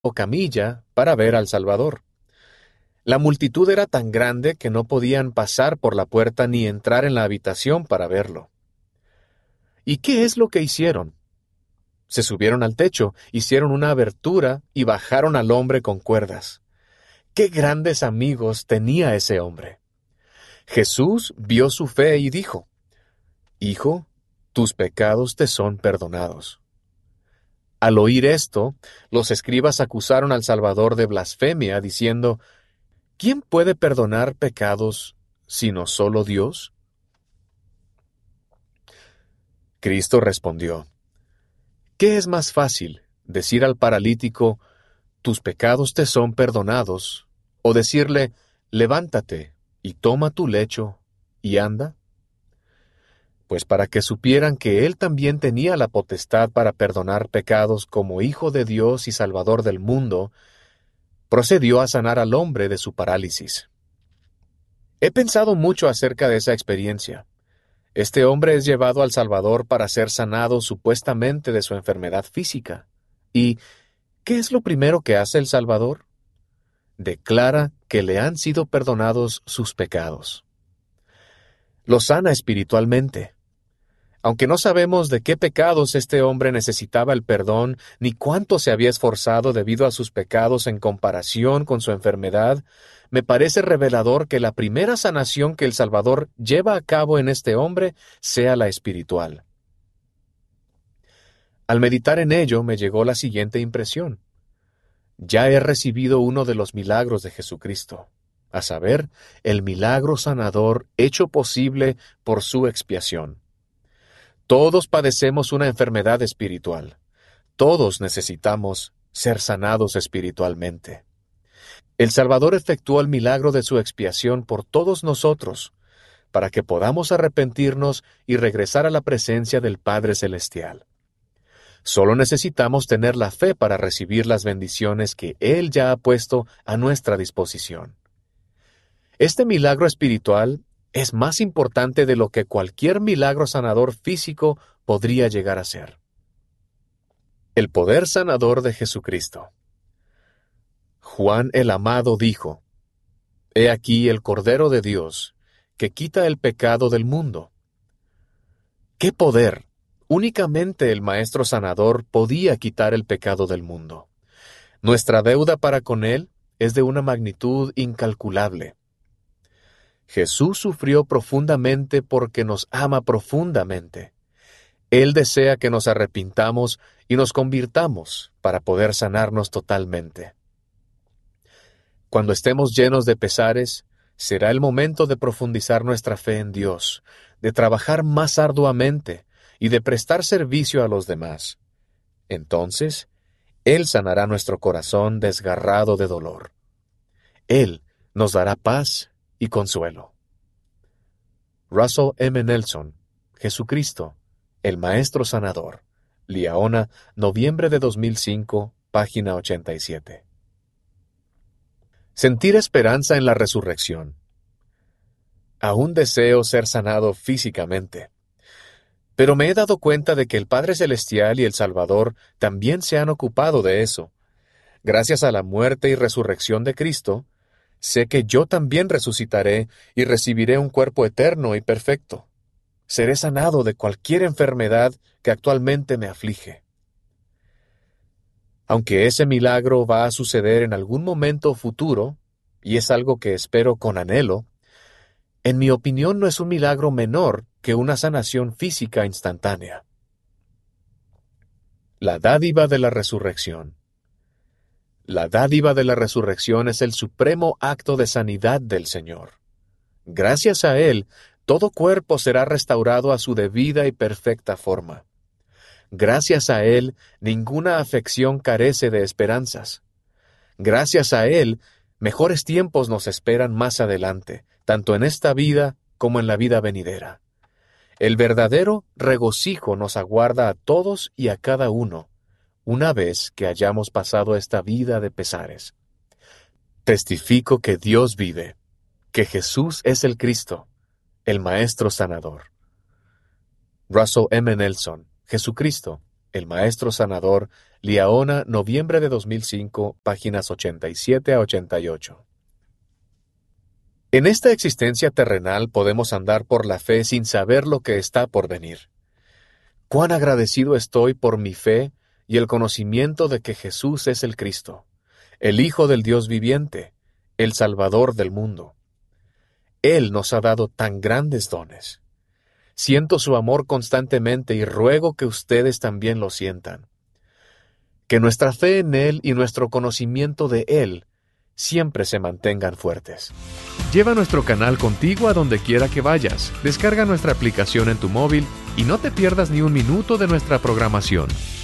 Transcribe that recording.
o camilla para ver al Salvador. La multitud era tan grande que no podían pasar por la puerta ni entrar en la habitación para verlo. ¿Y qué es lo que hicieron? Se subieron al techo, hicieron una abertura y bajaron al hombre con cuerdas. ¡Qué grandes amigos tenía ese hombre! Jesús vio su fe y dijo: Hijo, tus pecados te son perdonados. Al oír esto, los escribas acusaron al Salvador de blasfemia, diciendo: ¿Quién puede perdonar pecados sino solo Dios? Cristo respondió: ¿Qué es más fácil, decir al paralítico: tus pecados te son perdonados, o decirle: levántate y toma tu lecho y anda? Pues para que supieran que él también tenía la potestad para perdonar pecados como Hijo de Dios y Salvador del mundo, procedió a sanar al hombre de su parálisis. He pensado mucho acerca de esa experiencia. Este hombre es llevado al Salvador para ser sanado supuestamente de su enfermedad física. ¿Y qué es lo primero que hace el Salvador? Declara que le han sido perdonados sus pecados. Lo sana espiritualmente. Aunque no sabemos de qué pecados este hombre necesitaba el perdón, ni cuánto se había esforzado debido a sus pecados en comparación con su enfermedad, me parece revelador que la primera sanación que el Salvador lleva a cabo en este hombre sea la espiritual. Al meditar en ello me llegó la siguiente impresión. Ya he recibido uno de los milagros de Jesucristo, a saber, el milagro sanador hecho posible por su expiación. Todos padecemos una enfermedad espiritual. Todos necesitamos ser sanados espiritualmente. El Salvador efectuó el milagro de su expiación por todos nosotros, para que podamos arrepentirnos y regresar a la presencia del Padre Celestial. Solo necesitamos tener la fe para recibir las bendiciones que Él ya ha puesto a nuestra disposición. Este milagro espiritual es más importante de lo que cualquier milagro sanador físico podría llegar a ser. El poder sanador de Jesucristo. Juan el Amado dijo: He aquí el Cordero de Dios, que quita el pecado del mundo. ¡Qué poder! Únicamente el Maestro Sanador podía quitar el pecado del mundo. Nuestra deuda para con Él es de una magnitud incalculable. Jesús sufrió profundamente porque nos ama profundamente. Él desea que nos arrepintamos y nos convirtamos para poder sanarnos totalmente. Cuando estemos llenos de pesares, será el momento de profundizar nuestra fe en Dios, de trabajar más arduamente y de prestar servicio a los demás. Entonces, Él sanará nuestro corazón desgarrado de dolor. Él nos dará paz y consuelo. Russell M. Nelson, Jesucristo, el Maestro Sanador. Liaona, noviembre de 2005, página 87. Sentir esperanza en la resurrección. Aún deseo ser sanado físicamente, pero me he dado cuenta de que el Padre Celestial y el Salvador también se han ocupado de eso. Gracias a la muerte y resurrección de Cristo, sé que yo también resucitaré y recibiré un cuerpo eterno y perfecto. Seré sanado de cualquier enfermedad que actualmente me aflige. Aunque ese milagro va a suceder en algún momento futuro, y es algo que espero con anhelo, en mi opinión no es un milagro menor que una sanación física instantánea. La dádiva de la resurrección. La dádiva de la resurrección es el supremo acto de sanidad del Señor. Gracias a Él, todo cuerpo será restaurado a su debida y perfecta forma. Gracias a Él, ninguna afección carece de esperanzas. Gracias a Él, mejores tiempos nos esperan más adelante, tanto en esta vida como en la vida venidera. El verdadero regocijo nos aguarda a todos y a cada uno, una vez que hayamos pasado esta vida de pesares. Testifico que Dios vive, que Jesús es el Cristo, el Maestro Sanador. Russell M. Nelson, Jesucristo, El Maestro Sanador, Liaona, noviembre de 2005, páginas 87 a 88. En esta existencia terrenal podemos andar por la fe sin saber lo que está por venir. Cuán agradecido estoy por mi fe y el conocimiento de que Jesús es el Cristo, el Hijo del Dios viviente, el Salvador del mundo. Él nos ha dado tan grandes dones. Siento su amor constantemente y ruego que ustedes también lo sientan. Que nuestra fe en Él y nuestro conocimiento de Él siempre se mantengan fuertes. Lleva nuestro canal contigo a donde quiera que vayas. Descarga nuestra aplicación en tu móvil y no te pierdas ni un minuto de nuestra programación.